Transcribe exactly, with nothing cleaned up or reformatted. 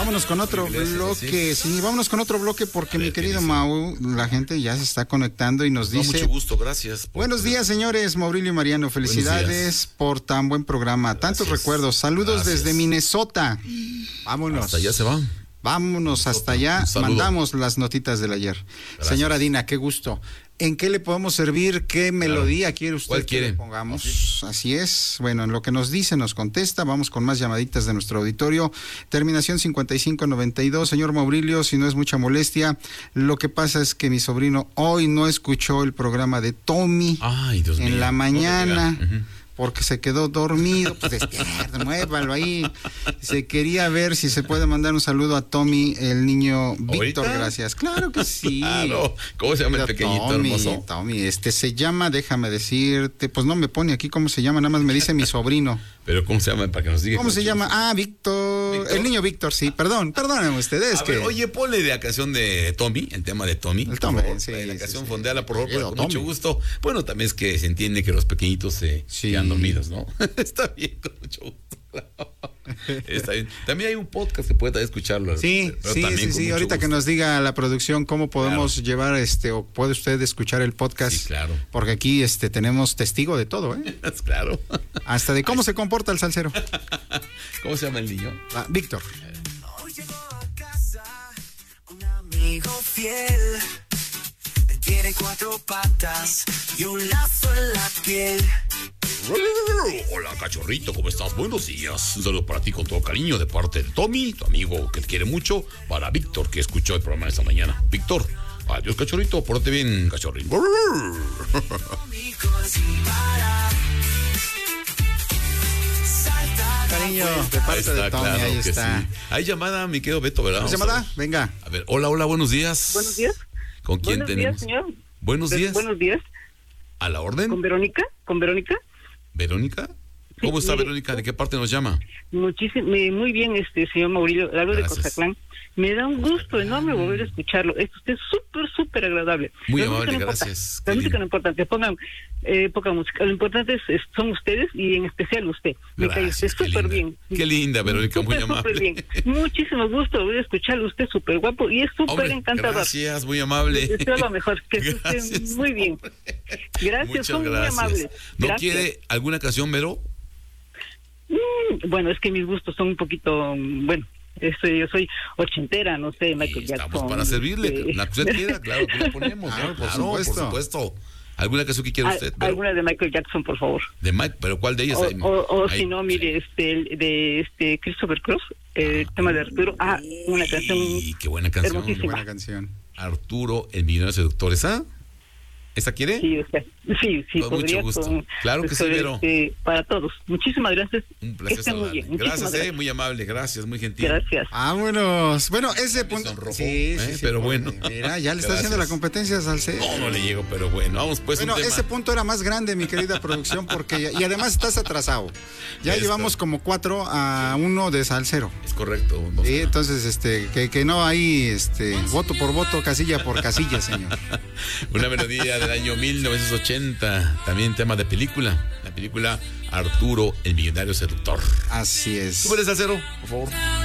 Vámonos con otro bloque, sí. sí, vámonos con otro bloque porque mi querido Mau, la gente ya se está conectando y nos dice... No, mucho gusto, gracias. Buenos días, señores, Maurilio y Mariano, felicidades por tan buen programa, gracias. Tantos recuerdos, saludos gracias. Desde Minnesota, vámonos. Hasta allá se va. Vámonos hasta allá, mandamos las notitas del ayer. Gracias. Señora Dina, qué gusto. ¿En qué le podemos servir? ¿Qué melodía claro. quiere usted ¿Cuál quiere? que le pongamos? ¿Así? Así es. Bueno, en lo que nos dice, nos contesta. Vamos con más llamaditas de nuestro auditorio. Terminación cincuenta y cinco noventa y dos. Señor Maurilio, si no es mucha molestia, lo que pasa es que mi sobrino hoy no escuchó el programa de Tommy Ay, Dios en mío. la mañana. Porque se quedó dormido, pues despierta, muévalo ahí. Se quería ver si se puede mandar un saludo a Tommy, el niño Víctor, ¿ahorita? Gracias. Claro que sí. Claro. ¿Cómo se llama el pequeñito Tommy, hermoso? Tommy, este se llama, déjame decirte, pues no me pone aquí cómo se llama, nada más me dice mi sobrino. Pero ¿cómo se llama? Para que nos diga. ¿Cómo se llama? Ah, Víctor. ¿Víctor? El niño Víctor, sí. Perdón, perdónenme ustedes. A que... ver, oye, ponle de la canción de Tommy, el tema de Tommy. El Tommy, favor, sí. La sí, canción sí, fondeala, por favor, con Tommy. mucho gusto. Bueno, también es que se entiende que los pequeñitos se sí. quedan dormidos, ¿no? Está bien, con mucho gusto. Está bien. También hay un podcast que puede escucharlo. Sí, pero sí, sí, sí. Ahorita gusto. Que nos diga la producción cómo podemos claro. llevar este, o puede usted escuchar el podcast. Sí, claro. Porque aquí este tenemos testigo de todo, ¿eh? Claro. Hasta de cómo Ay. se comporta el salsero. ¿Cómo se llama el niño? Ah, Víctor. Hoy llegó a casa un amigo fiel. Tiene cuatro patas y un lazo en la piel. Hola, cachorrito, ¿cómo estás? Buenos días. Un saludo para ti con todo cariño de parte de Tommy, tu amigo que te quiere mucho, para Víctor, que escuchó el programa esta mañana. Víctor, adiós, cachorrito, pórtate bien, cachorrito. Cariño, de parte está, de Tommy, claro ahí está. Sí. Hay llamada, mi querido Beto, ¿verdad? ¿Hay llamada? Venga. A ver, hola, hola, buenos días. Buenos días. ¿Con quién buenos tenemos? Días, señor. Buenos días. Buenos días. ¿A la orden? ¿Con Verónica? ¿Con Verónica? ¿Verónica? ¿Cómo sí, está mire, Verónica? ¿De qué parte nos llama? Muchísimo, muy bien, este señor Maurilio, hablo de Cozatlán. Me da un gusto enorme volver a escucharlo. Es usted súper, súper agradable. Muy la amable, no gracias. La música no importa, que pongan eh, poca música. Lo importante es, es, son ustedes y en especial usted. Me cae usted súper bien. Qué linda, Verónica, super, muy amable. Súper bien. Muchísimo gusto volver a escucharlo. Usted súper guapo y es súper encantador. Gracias, muy amable. Deseo lo mejor, que esté muy bien. Gracias, muchas son gracias. muy amables. ¿No gracias. quiere alguna canción, Vero? Mm, bueno, es que mis gustos son un poquito, bueno, este, yo soy ochentera, no sé, Michael sí, Jackson. Estamos para servirle, eh. la que usted quiera, claro, que la ponemos, ah, ¿no? por, claro, supuesto. por supuesto. ¿Alguna canción que quiera usted? Pero... Alguna de Michael Jackson, por favor. ¿De Mike? ¿Pero cuál de ellas? O, o, o si no, mire, este, de este Christopher Cross, el ah, tema de Arturo. Ah, una canción. Y qué buena canción. Hermosísima. Qué buena canción. Arturo, el millonario seductor, ¿esa? ¿Esa quiere? Sí, o sea, sí, sí, con podría. Mucho gusto. Con, claro que sí, Vero. Este, para todos. Muchísimas gracias. Un placer saludarle. Gracias, gracias. Eh, muy amable, gracias, muy gentil. Gracias. Vámonos. Bueno, ese punto. Sonrojó, sí, ¿eh? sí, sí, pero bueno. Mira, ya le está haciendo la competencia al Salcedo. No, no le llego, pero bueno, vamos pues. Bueno, un tema. Ese punto era más grande, mi querida producción, porque y además estás atrasado. Ya Esto. llevamos como cuatro a uno de Salcero. Es correcto. Sí, entonces, este, que, que no hay, este, voto por voto, casilla por casilla, señor. Una melodía del año mil novecientos ochenta, también tema de película, la película Arturo, el millonario seductor. Así es. Súbele, Salcero, por favor.